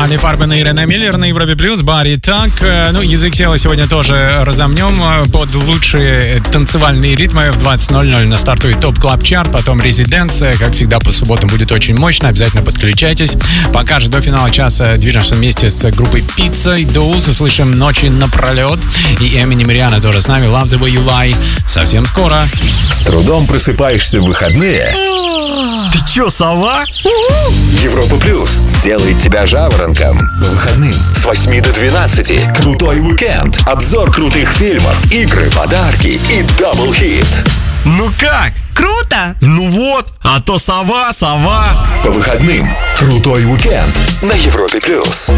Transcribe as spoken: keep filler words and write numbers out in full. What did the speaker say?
Виталий Фарбен и Ирена Миллер на Европе Плюс, Барри Так. Ну, язык тела сегодня тоже разомнем под лучшие танцевальные ритмы. В двадцать ноль ноль на стартует ТОП Клаб Чарт, потом Резиденция. Как всегда, по субботам будет очень мощно. Обязательно подключайтесь. Пока же до финала часа движемся вместе с группой Pizza и Doors. Услышим «Ночи напролет». И Эминем и Риhanna тоже с нами. Love the way you lie. Совсем скоро. С трудом просыпаешься в выходные? Ты чё, сова? Европа Плюс сделает тебя жаворонком. По выходным с восьми до двенадцати. Крутой уикенд. Обзор крутых фильмов, игры, подарки и даблхит. Ну как? Круто! Ну вот, а то сова, сова. По выходным крутой уикенд на Европе Плюс.